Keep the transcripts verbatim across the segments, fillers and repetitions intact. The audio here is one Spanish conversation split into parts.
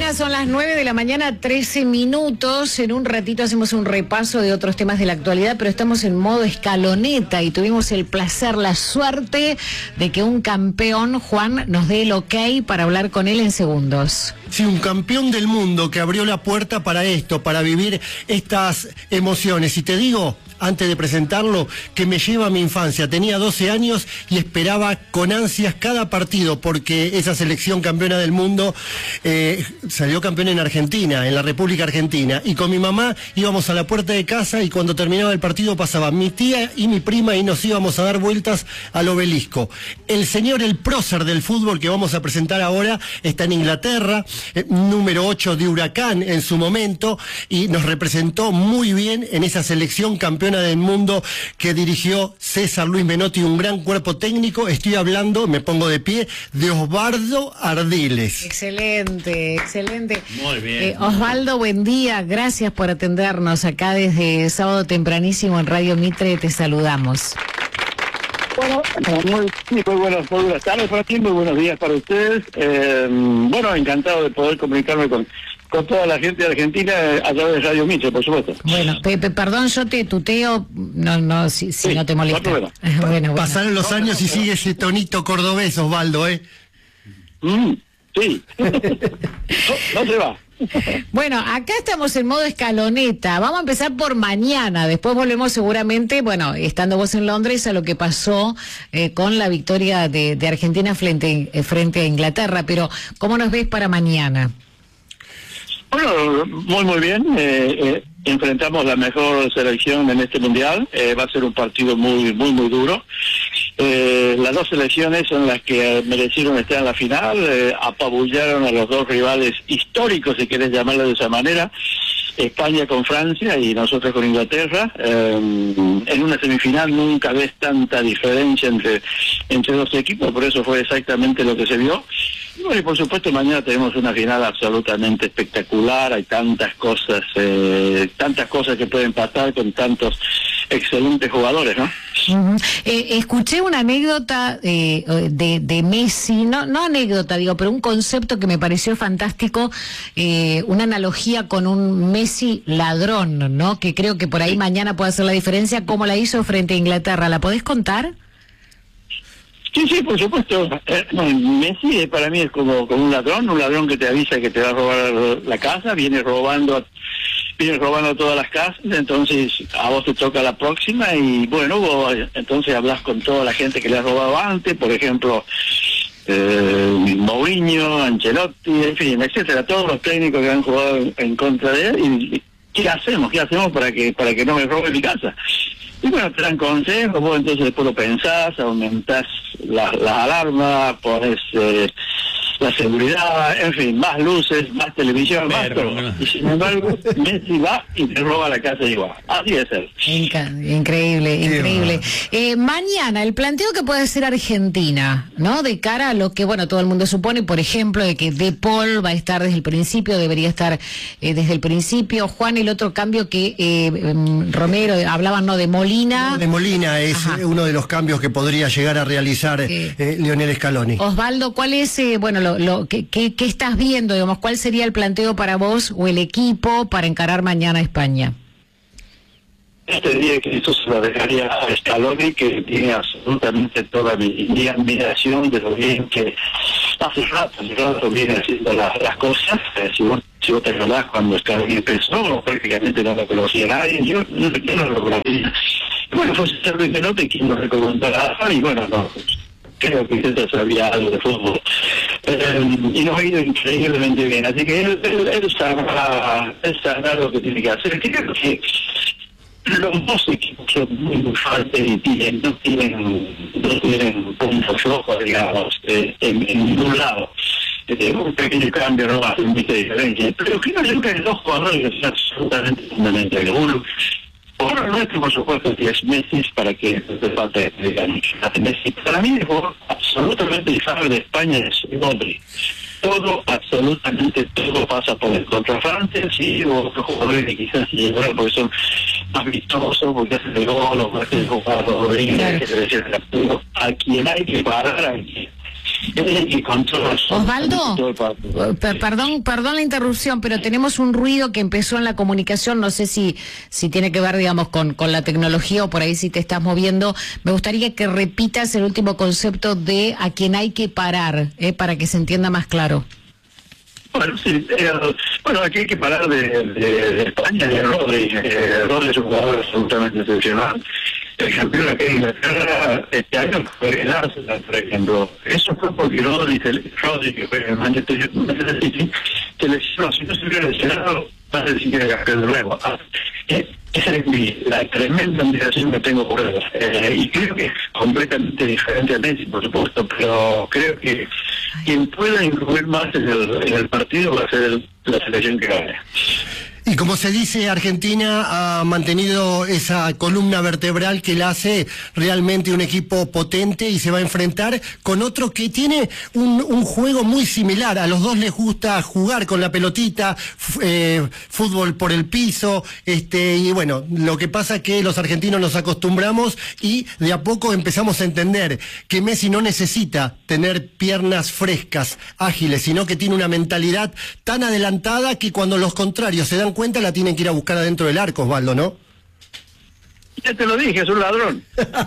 Argentina, son las nueve de la mañana, trece minutos. En un ratito hacemos un repaso de otros temas de la actualidad, pero estamos en modo escaloneta y tuvimos el placer, la suerte de que un campeón, Juan, nos dé el ok para hablar con él en segundos. Sí, un campeón del mundo que abrió la puerta para esto, para vivir estas emociones. Y te digo, antes de presentarlo, que me lleva a mi infancia. Tenía doce años y esperaba con ansias cada partido, porque esa selección campeona del mundo eh, salió campeón en Argentina, en la República Argentina. Y con mi mamá íbamos a la puerta de casa y cuando terminaba el partido pasaba mi tía y mi prima y nos íbamos a dar vueltas al obelisco. El señor, el prócer del fútbol que vamos a presentar ahora, está en Inglaterra, eh, número ocho de Huracán en su momento, y nos representó muy bien en esa selección campeona del mundo que dirigió César Luis Menotti, un gran cuerpo técnico. Estoy hablando, me pongo de pie, de Osvaldo Ardiles. Excelente, excelente. Muy bien. Eh, Osvaldo, buen día, gracias por atendernos acá desde sábado tempranísimo en Radio Mitre, te saludamos. Bueno, muy, muy, buenas, muy buenas tardes para ti, muy buenos días para ustedes. Eh, bueno, encantado de poder comunicarme con, con toda la gente de Argentina eh, a través de Radio Mitre, por supuesto. Bueno, Pepe, perdón, yo te tuteo, no, no, si, si sí, no te molesta. bueno. bueno, bueno. Pasaron los No, años no, y no. sigue ese tonito cordobés, Osvaldo, ¿eh? Mm, sí, no, no se va. Bueno, acá estamos en modo escaloneta. Vamos a empezar por mañana. Después volvemos seguramente, bueno, estando vos en Londres, a lo que pasó eh, con la victoria de, de Argentina frente, eh, frente a Inglaterra. Pero, ¿cómo nos ves para mañana? Bueno, muy muy bien. Eh, eh, enfrentamos la mejor selección en este mundial. Eh, va a ser un partido muy muy muy duro. Eh, las dos selecciones son las que merecieron estar en la final. Eh, apabullaron a los dos rivales históricos, si querés llamarlo de esa manera. España con Francia y nosotros con Inglaterra. Eh, en una semifinal nunca ves tanta diferencia entre entre dos equipos, por eso fue exactamente lo que se vio. Y bueno, y por supuesto mañana tenemos una final absolutamente espectacular. Hay tantas cosas, eh, tantas cosas que pueden pasar con tantos excelentes jugadores, ¿no? Uh-huh. eh, escuché una anécdota eh, de, de Messi, no, no anécdota, digo, pero un concepto que me pareció fantástico, eh, una analogía con un Messi ladrón, ¿no? Que creo que por ahí mañana puede hacer la diferencia, como la hizo frente a Inglaterra. ¿La podés contar? Sí, sí, por supuesto. Eh, Messi eh, para mí es como, como un ladrón, un ladrón que te avisa que te va a robar la casa, viene robando viene robando todas las casas, entonces a vos te toca la próxima y bueno, vos entonces hablas con toda la gente que le ha robado antes, por ejemplo, eh, Mourinho, Ancelotti, en fin, etcétera, todos los técnicos que han jugado en, en contra de él y ¿qué hacemos? ¿Qué hacemos para que para que no me robe mi casa? Y bueno, te dan consejos, vos entonces después lo pensás, aumentás las la alarmas, pones eh, la seguridad, en fin, más luces, más televisión, más Pero, todo. no. Y sin embargo, Messi va y te roba la casa igual. Así es él. Inca, increíble, Qué increíble. Eh, mañana, el planteo que puede hacer Argentina, ¿no? De cara a lo que, bueno, todo el mundo supone, por ejemplo, de que De Paul va a estar desde el principio, debería estar eh, desde el principio. Juan, el otro cambio que eh, um, Romero, hablaban, ¿no? De Molina. De Molina es Ajá. uno de los cambios que podría llegar a realizar Sí. eh, Lionel Scaloni. Osvaldo, ¿cuál es, eh, bueno, lo, lo que, que, que estás viendo, digamos, cuál sería el planteo para vos o el equipo para encarar mañana a España? Este día que esto se lo dejaría a Scaloni, que tiene absolutamente toda mi, mi admiración de lo bien que hace rato, hace rato viene haciendo la, las cosas. Eh, si, vos, si vos te acordás cuando Scaloni empezó, prácticamente no lo conocía nadie, yo, yo, yo no lo conocía. Y bueno, fue César Luis Menotti quien lo recomendó a y bueno, no, creo que César sabía algo de fútbol. Eh, y nos ha ido increíblemente bien, así que él, él, él, sabrá, él sabrá lo que tiene que hacer. Creo que los dos equipos son muy, muy fuertes y tienen, no tienen no tienen puntos flojos, digamos, eh, en, en ningún lado. Eh, un pequeño cambio no va a hacer mucha diferencia, pero creo yo que hay dos jugadores que son absolutamente fundamentales. Uno, uno nuestro, por supuesto, que es Messi, para que no te falte Messi. Para mí, el jugador absolutamente diferente de España es Rodri. Todo, absolutamente todo pasa por el contra Francia, sí, o otros jugadores que quizás sí, bueno, porque son más vistosos, porque hacen el gol, o hacen el jugador Rodríguez, que se decía, a quien hay que parar, hay que es el que controla. Osvaldo, per perdón, perdón la interrupción, pero tenemos un ruido que empezó en la comunicación, no sé si si tiene que ver, digamos, con, con la tecnología o por ahí si te estás moviendo. Me gustaría que repitas el último concepto de a quien hay que parar, eh, para que se entienda más claro. Bueno, sí, eh, bueno, aquí hay que parar de, de, de España, de Rodri. Eh, Rodri es un jugador absolutamente excepcional. El campeón aquí en Inglaterra este año fue el Arsenal, por ejemplo. Eso fue porque Rodri, Rodri que fue en el Manchester City, se lesionó. Si no se hubiera lesionado, va a decir que era campeón de nuevo. Ah, eh, esa es mi, la tremenda admiración que tengo por él. Eh, y creo que es completamente diferente a Messi, por supuesto, pero creo que quien pueda incluir más en el, en el partido va a ser el, la selección que gane. Y como se dice, Argentina ha mantenido esa columna vertebral que la hace realmente un equipo potente y se va a enfrentar con otro que tiene un, un juego muy similar. A los dos les gusta jugar con la pelotita, eh, fútbol por el piso, este, y bueno, lo que pasa es que los argentinos nos acostumbramos y de a poco empezamos a entender que Messi no necesita tener piernas frescas, ágiles, sino que tiene una mentalidad tan adelantada que cuando los contrarios se dan cuenta la tienen que ir a buscar adentro del arco, Osvaldo, ¿no? Ya te lo dije, es un ladrón.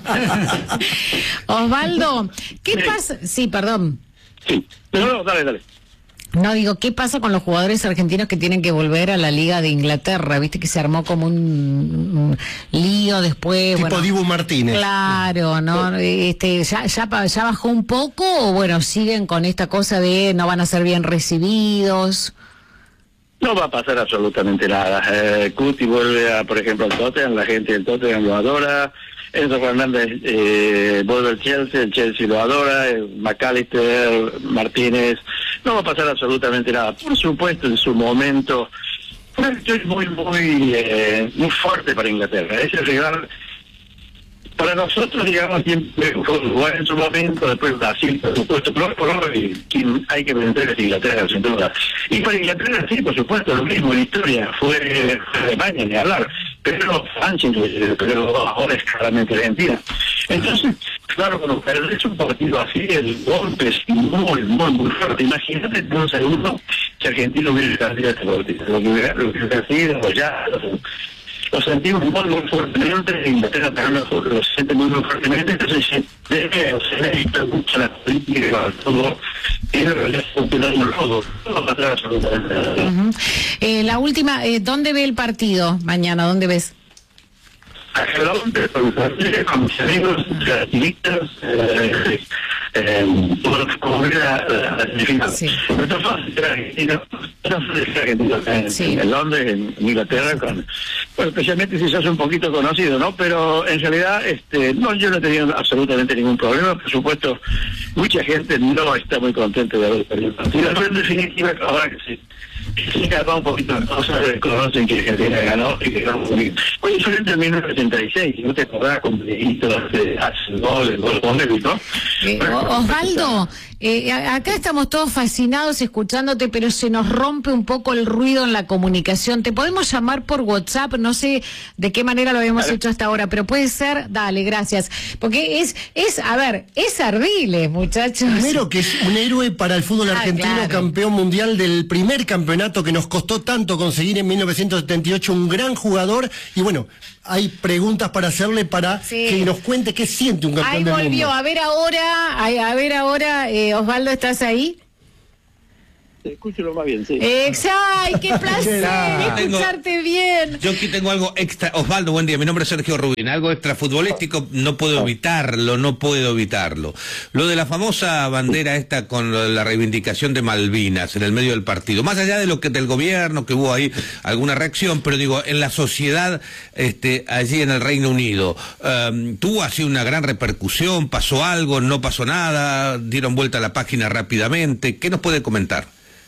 Osvaldo, ¿qué sí. pasa? Sí, perdón. Sí, no, no, dale, dale. No, digo, ¿qué pasa con los jugadores argentinos que tienen que volver a la Liga de Inglaterra? Viste que se armó como un, un lío después. Tipo bueno, Dibu Martínez. Claro, ¿no? Este, ya, ya, ya bajó un poco o bueno, siguen con esta cosa de no van a ser bien recibidos. No va a pasar absolutamente nada. Eh, Cuti vuelve, a, por ejemplo, al Tottenham, la gente del Tottenham lo adora. Enzo Fernández eh, vuelve al Chelsea, el Chelsea lo adora. Eh, McAllister, Martínez, no va a pasar absolutamente nada. Por supuesto, en su momento, fue muy, muy, eh, muy fuerte para Inglaterra. Ese rival, para nosotros, digamos, siempre fue Uruguay en su momento, después Brasil, por supuesto, pero por hoy quien hay que vencer es Inglaterra, sin duda. Y para Inglaterra, sí, por supuesto, lo mismo, la historia fue Alemania, ni hablar, pero Francia, pero ahora es claramente Argentina. Entonces, claro, cuando perdés un partido así, el golpe es muy, muy, muy fuerte. Imagínate en un segundo si Argentina hubiera perdido este partido, lo que hubiera, lo que hubiera sido, ya... Lo sentimos muy, muy fuertemente, Inglaterra también lo, lo siente muy, muy fuertemente, entonces se debe, o se necesita mucho la política, todo, y en realidad funcionando todo, todo va a ser absolutamente nada. Uh-huh. eh, la última, eh, ¿dónde ve el partido mañana? ¿Dónde ves? A Londres, con mis amigos, activistas, eh, eh, por cubrir la, la, la semifinal. Sí. No es fácil ser argentino, no es fácil ser argentino en, sí. en Londres, en Inglaterra, con, bueno, especialmente si sos un poquito conocido, ¿no? Pero en realidad, este, no, yo no he tenido absolutamente ningún problema. Por supuesto, mucha gente no está muy contenta de haber perdido el partido. Pero en definitiva, ahora que sí. Sí, acá un poquito de cosas, reconocen que Argentina ganó y que ganó un poquito. Fue diferente en mil novecientos ochenta y seis, si no te acordás, con Pleitos, de hace el gol, el gol polémico, ¿no? Eh, bueno, Osvaldo, eh, acá estamos todos fascinados escuchándote, pero se nos rompe un poco el ruido en la comunicación. ¿Te podemos llamar por WhatsApp? No sé de qué manera lo habíamos ¿Vale? hecho hasta ahora, pero puede ser, dale, gracias. Porque es, es a ver, es Ardiles, muchachos. Primero que es un héroe para el fútbol argentino, ah, claro. campeón mundial del primer campeonato que nos costó tanto conseguir en mil novecientos setenta y ocho, un gran jugador, y bueno, hay preguntas para hacerle para sí. que nos cuente qué siente un campeón Ahí del volvió. mundo. A ver ahora, a ver ahora, eh, Osvaldo, ¿estás ahí? Te escucho lo más bien, sí. ¡Ay, qué placer escucharte tengo, bien! Yo aquí tengo algo extra. Osvaldo, buen día. Mi nombre es Sergio Rubín. Algo extra futbolístico, no puedo evitarlo, no puedo evitarlo. Lo de la famosa bandera esta con la reivindicación de Malvinas en el medio del partido. Más allá de lo que del gobierno, que hubo ahí alguna reacción, pero digo, en la sociedad este, allí en el Reino Unido, um, tuvo así una gran repercusión, pasó algo, no pasó nada, dieron vuelta a la página rápidamente. ¿Qué nos puede comentar?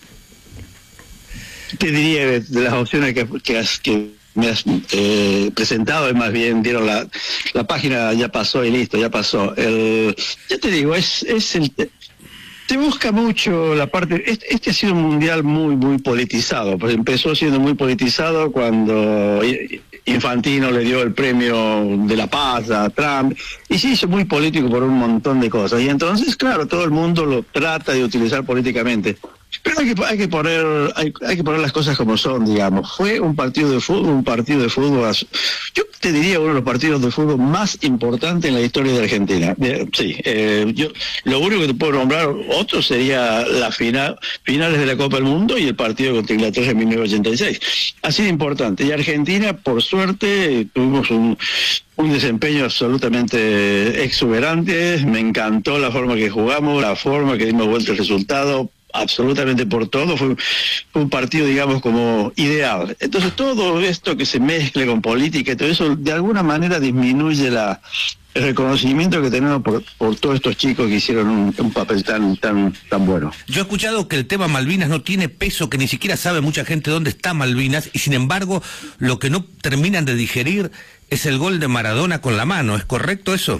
Te diría de las opciones que, que, has, que me has eh, presentado, es más bien dieron la, la página, ya pasó y listo, ya pasó. El, ya te digo, es, es el, se busca mucho la parte, este, este ha sido un mundial muy, muy politizado, pues empezó siendo muy politizado cuando, y, Infantino le dio el premio de la paz a Trump, y se hizo muy político por un montón de cosas. Y entonces, claro, todo el mundo lo trata de utilizar políticamente. Pero hay que, hay que poner hay, hay que poner las cosas como son, digamos. Fue un partido de fútbol, un partido de fútbol, yo te diría uno de los partidos de fútbol más importantes en la historia de Argentina. Eh, sí, eh, yo lo único que te puedo nombrar otro sería la final, finales de la Copa del Mundo y el partido contra Inglaterra en mil novecientos ochenta y seis. Así de importante. Y Argentina, por suerte, tuvimos un un desempeño absolutamente exuberante. Me encantó la forma que jugamos, la forma que dimos vuelta al resultado, absolutamente por todo. Fue, fue un partido, digamos, como ideal. Entonces todo esto que se mezcle con política y todo eso, de alguna manera disminuye la el reconocimiento que tenemos por, por todos estos chicos que hicieron un, un papel tan tan tan bueno. Yo he escuchado que el tema Malvinas no tiene peso, que ni siquiera sabe mucha gente dónde está Malvinas, y sin embargo lo que no terminan de digerir es el gol de Maradona con la mano. ¿Es correcto eso?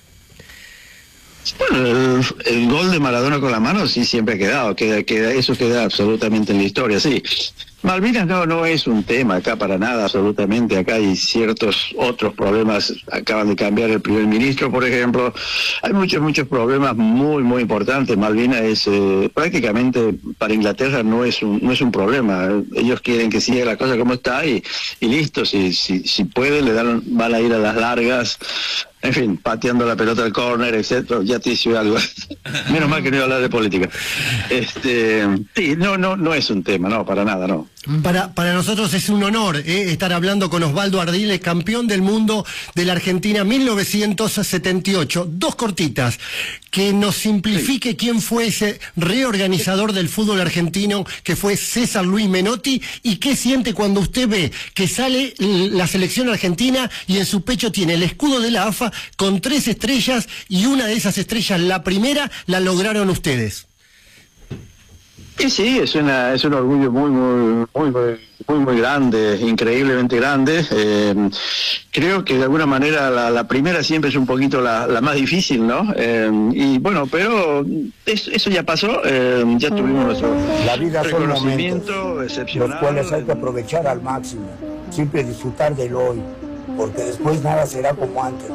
Bueno, el, el gol de Maradona con la mano sí siempre ha quedado, queda, queda, eso queda absolutamente en la historia, sí. Malvinas no, no es un tema acá para nada, absolutamente. Acá hay ciertos otros problemas, acaban de cambiar el primer ministro, por ejemplo. Hay muchos, muchos problemas muy, muy importantes. Malvinas es eh, prácticamente para Inglaterra no es un no es un problema. Ellos quieren que siga la cosa como está y, y listo, si, si, si pueden, le dan, van a ir a las largas. En fin, pateando la pelota al córner, etcétera. Ya te hice algo. Menos mal que no iba a hablar de política. Este, sí, no, no, no es un tema, no, para nada, no. Para, para nosotros es un honor eh, estar hablando con Osvaldo Ardiles, campeón del mundo de la Argentina mil novecientos setenta y ocho. Dos cortitas, que nos simplifique sí. quién fue ese reorganizador del fútbol argentino, que fue César Luis Menotti, y qué siente cuando usted ve que sale la selección argentina y en su pecho tiene el escudo de la A F A con tres estrellas, y una de esas estrellas, la primera, la lograron ustedes. Sí, sí, es una es un orgullo muy muy muy muy muy, muy grande, increíblemente grande. Eh, creo que de alguna manera la, la primera siempre es un poquito la, la más difícil, ¿no? Eh, y bueno, pero es, eso ya pasó, eh, ya tuvimos nuestro la vida reconocimiento son momentos, excepcional, los cuales hay que aprovechar al máximo, siempre disfrutar del hoy, porque después nada será como antes.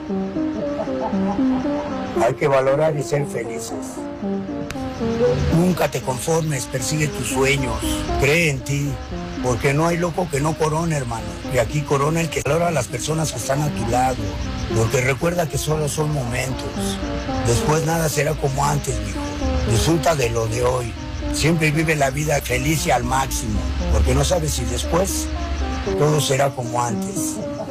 Hay que valorar y ser felices. Nunca te conformes, persigue tus sueños, cree en ti, porque no hay loco que no corone, hermano. Y aquí corona el que valora a las personas que están a tu lado, porque recuerda que solo son momentos. Después nada será como antes, mijo. Disfruta de lo de hoy. Siempre vive la vida feliz y al máximo, porque no sabes si después todo será como antes.